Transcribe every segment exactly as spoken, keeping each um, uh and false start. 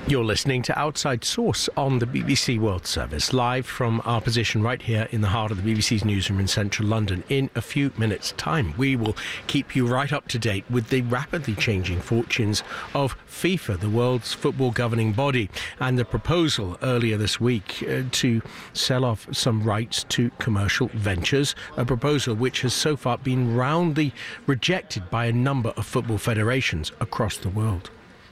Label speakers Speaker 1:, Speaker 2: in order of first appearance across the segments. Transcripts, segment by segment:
Speaker 1: You're listening to Outside Source on the B B C World Service, live from our position right here in the heart of the B B C's newsroom in central London. In a few minutes' time, we will keep you right up to date with the rapidly changing fortunes of FIFA, the world's football governing body, and the proposal earlier this week uh, to sell off some rights to commercial ventures, a proposal which has so far been roundly rejected by a number of football federations across the world.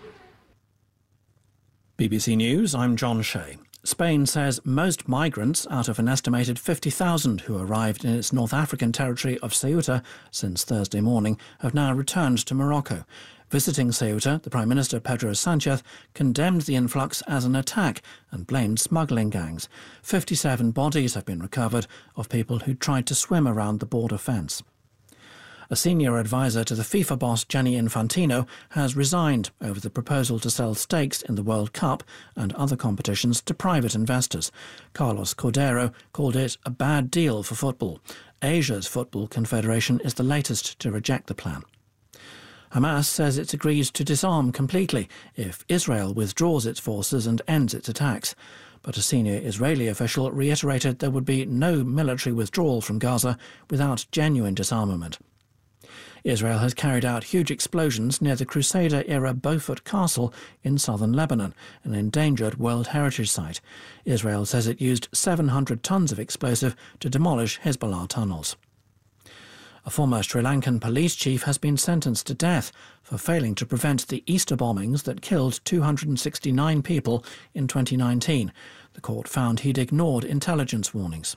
Speaker 2: B B C News, I'm John Shea. Spain says most migrants out of an estimated fifty thousand who arrived in its North African territory of Ceuta since Thursday morning have now returned to Morocco. Visiting Ceuta, the Prime Minister Pedro Sanchez condemned the influx as an attack and blamed smuggling gangs. fifty-seven bodies have been recovered of people who tried to swim around the border fence. A senior advisor to the FIFA boss Gianni Infantino has resigned over the proposal to sell stakes in the World Cup and other competitions to private investors. Carlos Cordero called it a bad deal for football. Asia's Football Confederation is the latest to reject the plan. Hamas says it agrees to disarm completely if Israel withdraws its forces and ends its attacks. But a senior Israeli official reiterated there would be no military withdrawal from Gaza without genuine disarmament. Israel has carried out huge explosions near the Crusader-era Beaufort Castle in southern Lebanon, an endangered World Heritage Site. Israel says it used seven hundred tons of explosive to demolish Hezbollah tunnels. A former Sri Lankan police chief has been sentenced to death for failing to prevent the Easter bombings that killed two hundred sixty-nine people in twenty nineteen. The court found he'd ignored intelligence warnings.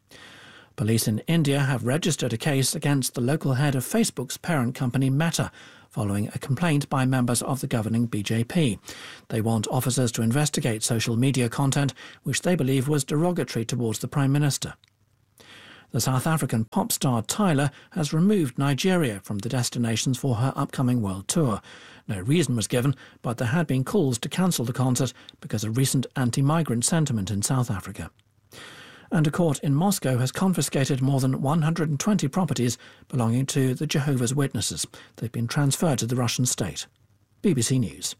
Speaker 2: Police in India have registered a case against the local head of Facebook's parent company Meta, following a complaint by members of the governing B J P. They want officers to investigate social media content which they believe was derogatory towards the Prime Minister. The South African pop star Tyler has removed Nigeria from the destinations for her upcoming world tour. No reason was given, but there had been calls to cancel the concert because of recent anti-migrant sentiment in South Africa. And a court in Moscow has confiscated more than one hundred twenty properties belonging to the Jehovah's Witnesses. They've been transferred to the Russian state. B B C News.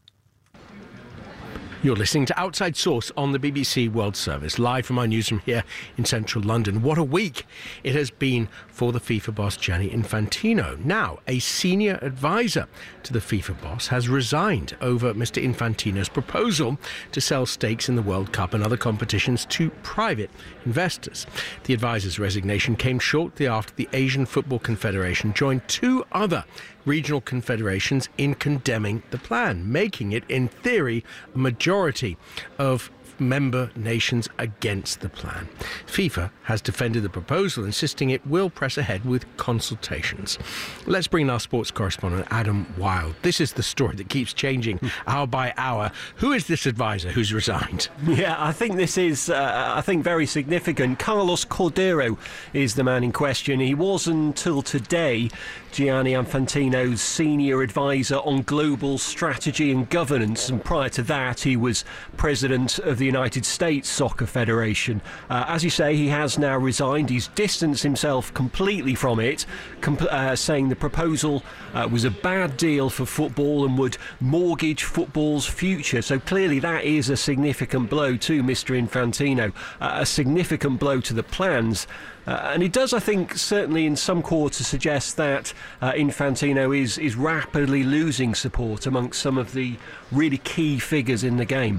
Speaker 1: You're listening to Outside Source on the B B C World Service, live from our newsroom here in central London. What a week it has been for the FIFA boss Gianni Infantino. Now, a senior advisor to the FIFA boss has resigned over Mister Infantino's proposal to sell stakes in the World Cup and other competitions to private investors. The advisor's resignation came shortly after the Asian Football Confederation joined two other regional confederations in condemning the plan, making it, in theory, a majority of member nations against the plan. FIFA has defended the proposal, insisting it will press ahead with consultations. Let's bring in our sports correspondent, Adam Wilde. This is the story that keeps changing hour by hour. Who is this advisor who's resigned?
Speaker 3: Yeah, I think this is, uh, I think, very significant. Carlos Cordero is the man in question. He was, until today, Gianni Infantino's senior advisor on global strategy and governance, and prior to that he was president of the United States Soccer Federation. Uh, as you say, he has now resigned. He's distanced himself completely from it, comp- uh, saying the proposal uh, was a bad deal for football and would mortgage football's future. So clearly that is a significant blow to Mister Infantino, uh, a significant blow to the plans. Uh, and it does, I think, certainly in some quarters suggest that uh, Infantino is, is rapidly losing support amongst some of the really key figures in the game.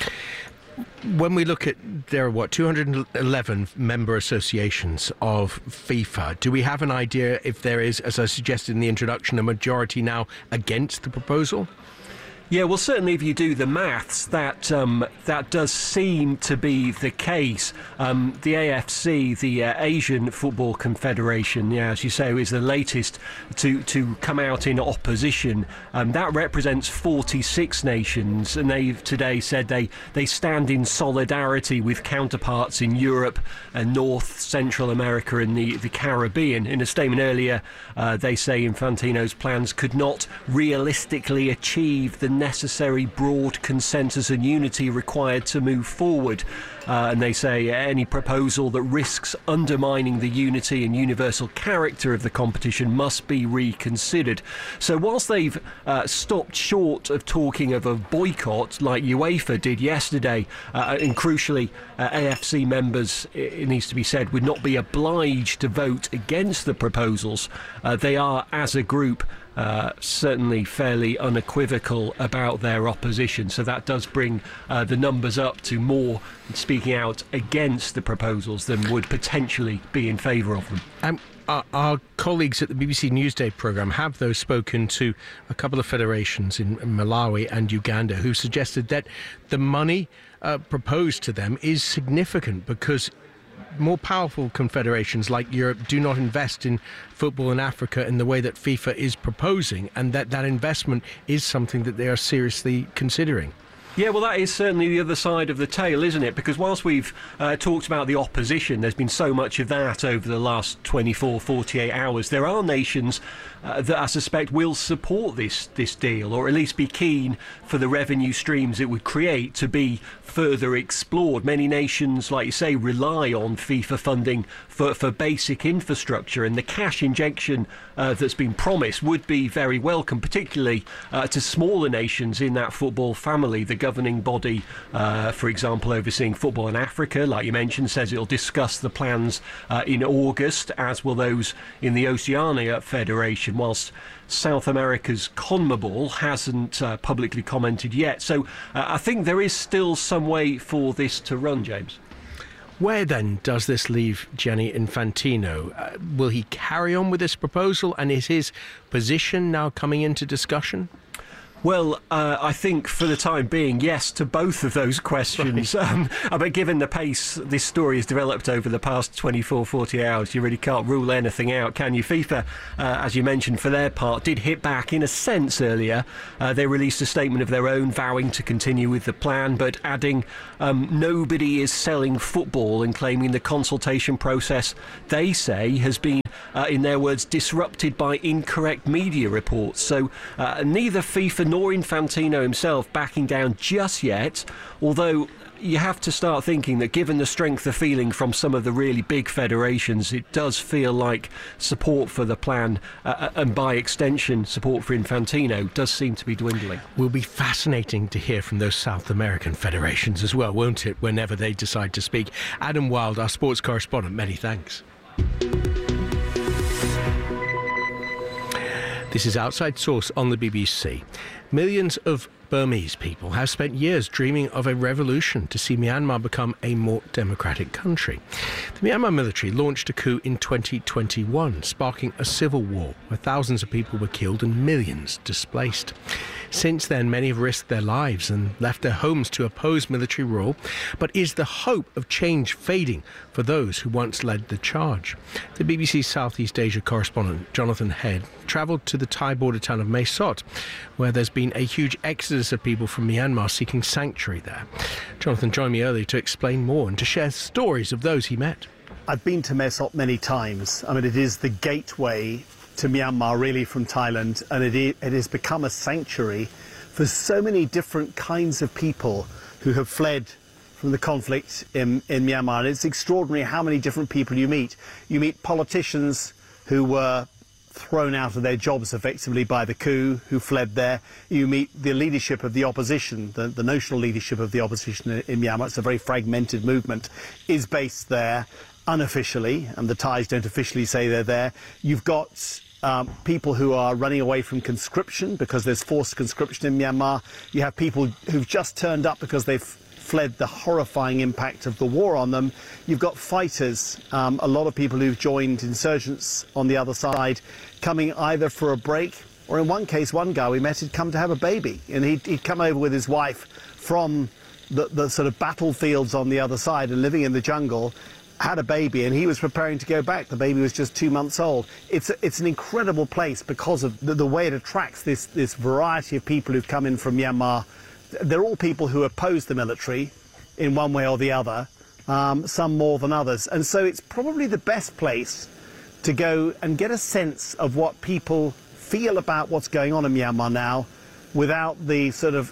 Speaker 1: When we look at, there are what, two hundred eleven member associations of FIFA, do we have an idea if there is, as I suggested in the introduction, a majority now against the proposal?
Speaker 3: Yeah, well, certainly if you do the maths, that um, that does seem to be the case. Um, the A F C, the uh, Asian Football Confederation, yeah, as you say, is the latest to, to come out in opposition. Um, that represents forty-six nations, and they've today said they, they stand in solidarity with counterparts in Europe and North, Central America and the, the Caribbean. In a statement earlier, uh, they say Infantino's plans could not realistically achieve the necessary broad consensus and unity required to move forward. Uh, and they say any proposal that risks undermining the unity and universal character of the competition must be reconsidered. So whilst they've uh, stopped short of talking of a boycott like UEFA did yesterday, uh, and crucially uh, A F C members, it needs to be said, would not be obliged to vote against the proposals, uh, they are as a group Uh, certainly fairly unequivocal about their opposition. So that does bring uh, the numbers up to more speaking out against the proposals than would potentially be in favour of them.
Speaker 1: Um, our, our colleagues at the B B C Newsday programme have, though, spoken to a couple of federations in Malawi and Uganda who suggested that the money uh, proposed to them is significant because more powerful confederations like Europe do not invest in football in Africa in the way that FIFA is proposing, and that that investment is something that they are seriously considering.
Speaker 3: Yeah, well, that is certainly the other side of the tale, isn't it? Because whilst we've uh, talked about the opposition, there's been so much of that over the last twenty-four, forty-eight hours. There are nations uh, that I suspect will support this, this deal, or at least be keen for the revenue streams it would create to be further explored. Many nations, like you say, rely on FIFA funding for, for basic infrastructure, and the cash injection uh, that's been promised would be very welcome, particularly uh, to smaller nations in that football family. The governing body, uh, for example, overseeing football in Africa, like you mentioned, says it'll discuss the plans uh, in August, as will those in the Oceania Federation, whilst South America's CONMEBOL hasn't uh, publicly commented yet. So uh, I think there is still some way for this to run, James.
Speaker 1: Where then does this leave Gianni Infantino? Uh, will he carry on with this proposal, and is his position now coming into discussion?
Speaker 3: Well, uh, I think for the time being, yes to both of those questions. Right. Um, but given the pace this story has developed over the past twenty-four, forty hours, you really can't rule anything out, can you? FIFA, uh, as you mentioned, for their part, did hit back in a sense earlier. Uh, they released a statement of their own vowing to continue with the plan, but adding um, nobody is selling football, and claiming the consultation process, they say, has been, uh, in their words, disrupted by incorrect media reports. So uh, neither FIFA nor Infantino himself backing down just yet, although you have to start thinking that given the strength of feeling from some of the really big federations, it does feel like support for the plan, uh, and by extension support for Infantino, does seem to be dwindling.
Speaker 1: Will be fascinating to hear from those South American federations as well, won't it, whenever they decide to speak. Adam Wild, our sports correspondent, many thanks. This is Outside Source on the B B C. Millions of Burmese people have spent years dreaming of a revolution to see Myanmar become a more democratic country. The Myanmar military launched a coup in twenty twenty-one, sparking a civil war where thousands of people were killed and millions displaced. Since then, many have risked their lives and left their homes to oppose military rule. But is the hope of change fading for those who once led the charge? The B B C Southeast Asia correspondent Jonathan Head travelled to the Thai border town of Mae Sot, where there's been a huge exodus of people from Myanmar seeking sanctuary there. Jonathan joined me earlier to explain more and to share stories of those he met.
Speaker 4: I've been to Mae Sot many times. I mean, it is the gateway to Myanmar, really, from Thailand, and it, it has become a sanctuary for so many different kinds of people who have fled from the conflict in, in Myanmar. And it's extraordinary how many different people you meet. You meet politicians who were thrown out of their jobs effectively by the coup, who fled there. You meet the leadership of the opposition, the, the notional leadership of the opposition in, in Myanmar. It's a very fragmented movement, is based there unofficially, and the Thais don't officially say they're there. You've got Um, people who are running away from conscription because there's forced conscription in Myanmar. You have people who've just turned up because they've fled the horrifying impact of the war on them. You've got fighters, um, a lot of people who've joined insurgents on the other side, coming either for a break, or in one case, one guy we met had come to have a baby, and he'd, he'd come over with his wife from the, the sort of battlefields on the other side and living in the jungle, had a baby, and he was preparing to go back. The baby was just two months old. It's, a, it's an incredible place because of the, the way it attracts this, this variety of people who've come in from Myanmar. They're all people who oppose the military in one way or the other, um, some more than others. And so it's probably the best place to go and get a sense of what people feel about what's going on in Myanmar now, without the sort of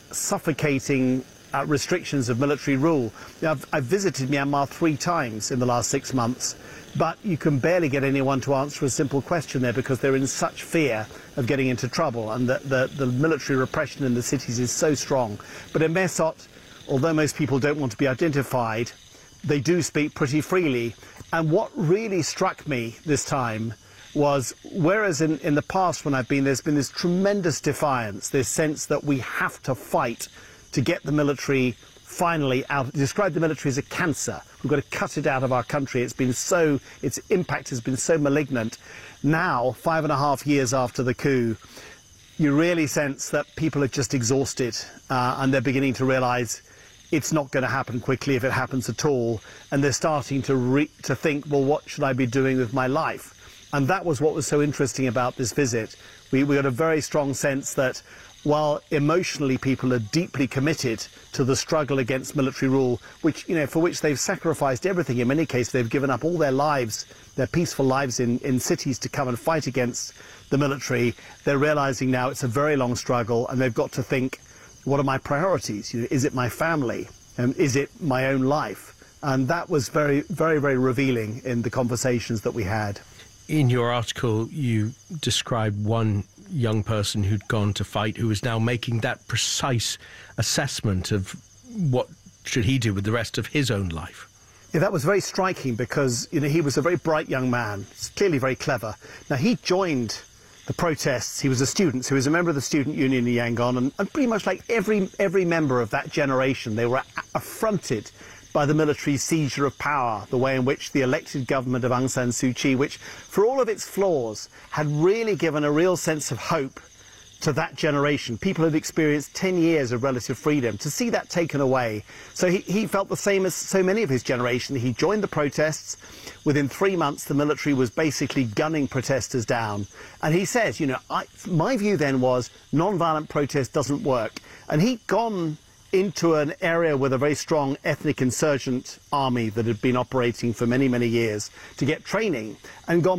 Speaker 4: suffocating uh, restrictions of military rule. Now, I've, I've visited Myanmar three times in the last six months, but you can barely get anyone to answer a simple question there because they're in such fear of getting into trouble, and the, the, the military repression in the cities is so strong. But in Mae Sot, although most people don't want to be identified, they do speak pretty freely. And what really struck me this time was, whereas in, in the past when I've been, there's been this tremendous defiance, this sense that we have to fight to get the military finally out. Describe the military as a cancer. We've got to cut it out of our country. It's been so, its impact has been so malignant. Now, five and a half years after the coup, you really sense that people are just exhausted, uh, and they're beginning to realise it's not going to happen quickly if it happens at all, and they're starting to re to think, well, what should I be doing with my life? And that was what was so interesting about this visit. We, we got a very strong sense that while emotionally people are deeply committed to the struggle against military rule, which, you know, for which they've sacrificed everything, in many cases they've given up all their lives, their peaceful lives in, in cities to come and fight against the military, they're realising now it's a very long struggle, and they've got to think, what are my priorities? You know, is it my family? Um, is it my own life? And that was very, very, very revealing in the conversations that we had.
Speaker 1: In your article, you described one young person who'd gone to fight who is now making that precise assessment of what should he do with the rest of his own life.
Speaker 4: Yeah, that was very striking because, you know, he was a very bright young man, clearly very clever. Now, he joined the protests. He was a student, so he was a member of the student union in Yangon, and, and pretty much like every, every member of that generation, they were affronted by the military seizure of power, the way in which the elected government of Aung San Suu Kyi, which, for all of its flaws, had really given a real sense of hope to that generation. People had experienced ten years of relative freedom. To see that taken away, so he, he felt the same as so many of his generation. He joined the protests. Within three months, the military was basically gunning protesters down. And he says, you know, I, my view then was non-violent protest doesn't work. And he'd gone into an area with a very strong ethnic insurgent army that had been operating for many, many years to get training, and gone